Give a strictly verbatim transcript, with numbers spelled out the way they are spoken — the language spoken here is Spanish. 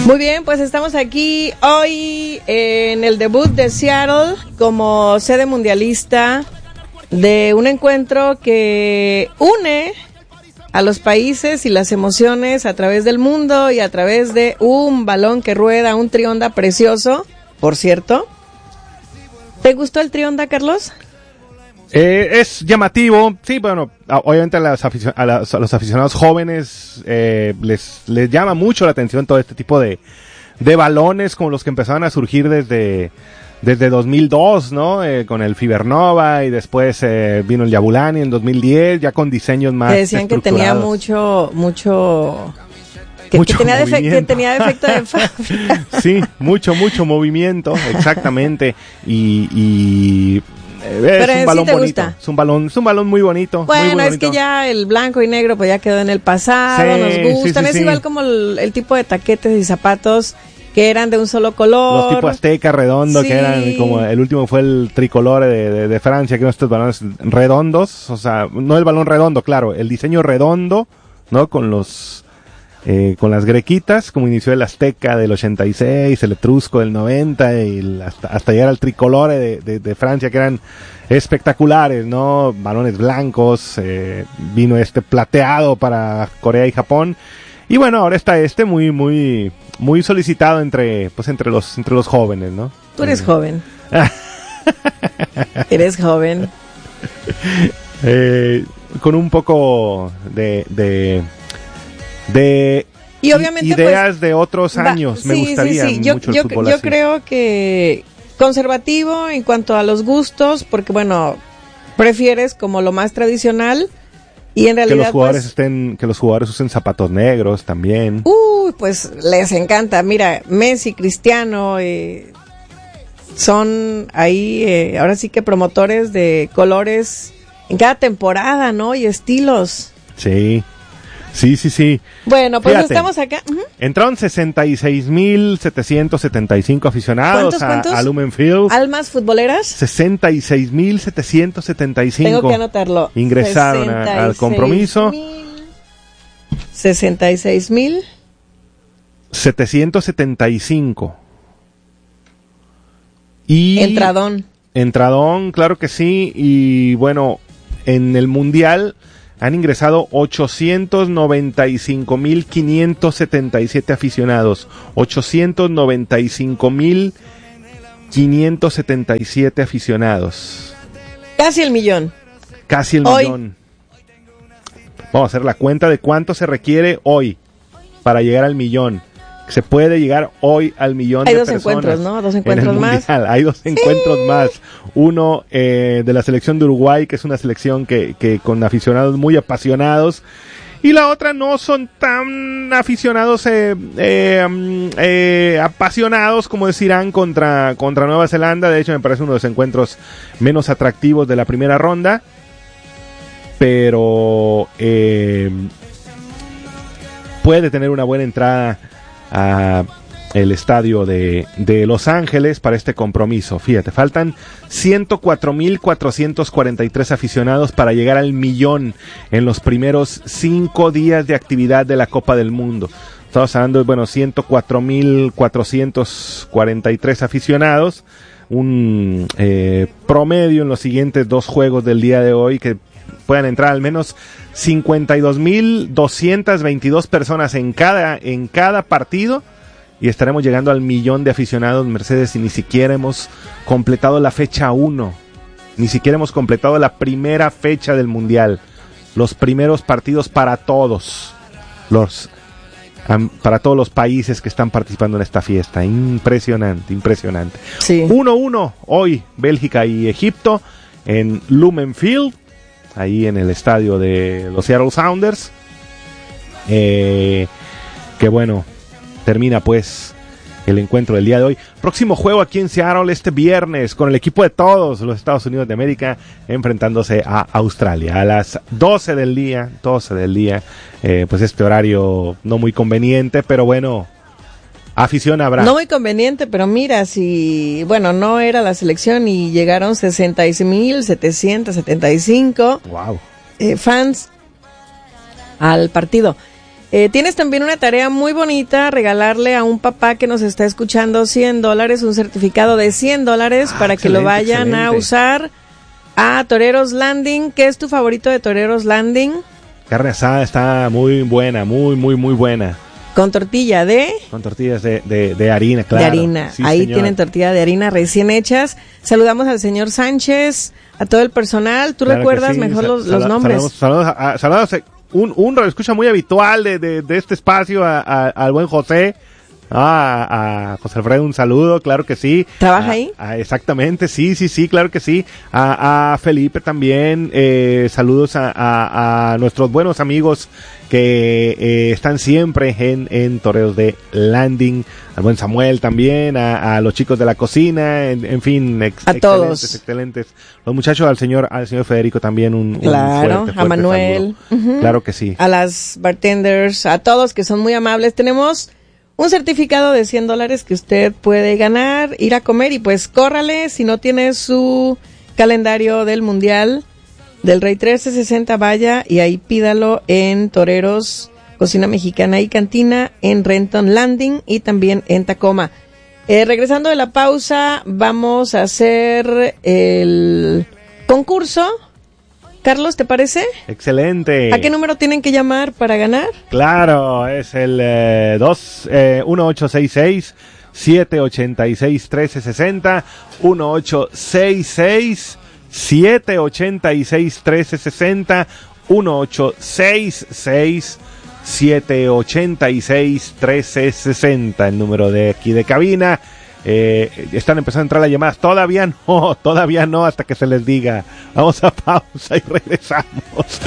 Muy bien, pues estamos aquí hoy en el debut de Seattle como sede mundialista de un encuentro que une a los países y las emociones a través del mundo y a través de un balón que rueda, un trionda precioso, por cierto. ¿Te gustó el trionda, Carlos? Eh, es llamativo, sí, bueno, obviamente a, las aficion- a, las, a los aficionados jóvenes eh, les, les llama mucho la atención todo este tipo de, de balones como los que empezaron a surgir desde, desde dos mil dos, ¿no? Eh, con el Fibernova y después eh, vino el Yabulani en dos mil diez, ya con diseños más que decían que tenía mucho, mucho... Que, mucho que, tenía defe- que tenía defecto de fábrica. Sí, mucho, mucho movimiento, exactamente, y... y Es Pero un balón sí te bonito, gusta. es un balón, es un balón muy bonito. Bueno, muy, muy es bonito. que ya el blanco y negro pues ya quedó en el pasado, Sí, nos gustan, sí, sí, es sí. igual como el, el tipo de taquetes y zapatos que eran de un solo color. Los tipo azteca redondo, Sí. que eran como el último fue el tricolor de, de, de Francia, que eran estos balones redondos, o sea, no el balón redondo, claro, el diseño redondo, ¿no? Con los eh, con las grequitas, como inició el azteca del ochenta y seis, el etrusco del noventa y el, hasta, hasta llegar al tricolor de, de, de Francia, que eran espectaculares, ¿no? Balones blancos, eh, vino este plateado para Corea y Japón. Y bueno, ahora está este muy, muy, muy solicitado entre, pues entre los, entre los jóvenes, ¿no? Tú eres joven. Eres joven. Eh, con un poco de, de, de Y obviamente, ideas pues, de otros va- años. Me sí, gustaría sí, sí. Yo, mucho el yo, fútbol yo así. creo que conservativo en cuanto a los gustos, porque bueno, prefieres como lo más tradicional y en que realidad los jugadores pues, estén, que los jugadores usen zapatos negros también. uy, pues les encanta. Mira, Messi, Cristiano, eh, son ahí, eh, ahora sí que promotores de colores en cada temporada, ¿no? Y estilos. Sí, sí, sí, sí. Bueno, pues Fíjate, estamos acá. Ujú. entraron sesenta y seis mil setecientos setenta y cinco aficionados ¿Cuántos, a, cuántos? a Lumen Field. Almas futboleras. sesenta y seis mil setecientos setenta y cinco. Tengo que anotarlo. Ingresaron a- al compromiso. sesenta y seis mil. setecientos setenta y cinco. Y Entradón. Entradón, claro que sí. Y bueno, en el Mundial han ingresado ochocientos noventa y cinco mil quinientos setenta y siete aficionados. ochocientos noventa y cinco mil quinientos setenta y siete aficionados. Casi el millón. Casi el Hoy. millón. Vamos a hacer la cuenta de cuánto se requiere hoy para llegar al millón. Se puede llegar hoy al millón Hay de dos personas. encuentros, ¿no? Dos en el encuentros más. Mundial. Hay dos encuentros más. Uno eh, de la selección de Uruguay, que es una selección que, que con aficionados muy apasionados. Y la otra no son tan aficionados eh, eh, mm, eh, apasionados como decirán contra, contra Nueva Zelanda. De hecho, me parece uno de los encuentros menos atractivos de la primera ronda. Pero eh, puede tener una buena entrada a el estadio de, de Los Ángeles para este compromiso. Fíjate, faltan ciento cuatro mil cuatrocientos cuarenta y tres aficionados para llegar al millón en los primeros cinco días de actividad de la Copa del Mundo. Estamos hablando de, bueno, ciento cuatro mil cuatrocientos cuarenta y tres aficionados, un eh, promedio en los siguientes dos juegos del día de hoy que puedan entrar al menos cincuenta y dos mil doscientas veintidós personas en cada, en cada partido y estaremos llegando al millón de aficionados, Mercedes, y ni siquiera hemos completado la fecha uno, ni siquiera hemos completado la primera fecha del Mundial, los primeros partidos para todos los um, para todos los países que están participando en esta fiesta. Impresionante, impresionante. Sí. uno uno hoy Bélgica y Egipto en Lumen Field, ahí en el estadio de los Seattle Sounders. Eh, que bueno, termina pues el encuentro del día de hoy. Próximo juego aquí en Seattle este viernes con el equipo de todos los Estados Unidos de América enfrentándose a Australia a las doce del día, doce del día. Eh, pues este horario no muy conveniente, pero bueno, afición habrá. No muy conveniente, pero mira, si, bueno, no era la selección y llegaron sesenta y seis mil setecientos setenta y cinco Wow. eh, fans al partido. Eh, tienes también una tarea muy bonita, regalarle a un papá que nos está escuchando cien dólares, un certificado de cien dólares ah, para que lo vayan excelente. a usar a Toreros Landing. ¿Qué es tu favorito de Toreros Landing? Carne asada está muy buena, muy, muy, muy buena. Con tortilla de... Con tortillas de, de, de harina, claro. De harina. Sí, ahí señor. Tienen tortilla de harina recién hechas. Saludamos al señor Sánchez, a todo el personal. ¿Tú claro recuerdas sí. mejor Sa- los, los nombres? Saludos, saludos, a, saludos a un, un escucha muy habitual de, de, de este espacio, a, a, al buen José. Ah, a José Alfredo, un saludo, claro que sí. ¿Trabaja a, ahí? A, exactamente, sí, sí, sí, claro que sí. A, a Felipe también, eh, saludos a, a, a nuestros buenos amigos que eh, están siempre en, en Toreros de Landing, al buen Samuel también, a, a los chicos de la cocina, en, en fin, ex, a excelentes, todos. excelentes. Los muchachos, al señor, al señor Federico también un, claro, un fuerte, fuerte a Manuel, uh-huh. Claro que sí. A las bartenders, a todos que son muy amables. Tenemos un certificado de cien dólares que usted puede ganar, ir a comer y pues córrale, si no tiene su calendario del Mundial del Rey trece sesenta, vaya y ahí pídalo en Toreros, Cocina Mexicana y Cantina, en Renton Landing y también en Tacoma. Eh, regresando de la pausa, vamos a hacer el concurso. Carlos, ¿te parece? Excelente. ¿A qué número tienen que llamar para ganar? Claro, es el eh, dos, eh, uno ocho seis seis, siete ocho seis, uno tres seis cero, uno ocho seis seis, siete ocho seis, uno tres seis cero, uno ocho seis seis, siete ocho seis, uno tres seis cero, el número de aquí de cabina. Eh, están empezando a entrar las llamadas, todavía no, todavía no, hasta que se les diga. Vamos a pausa y regresamos.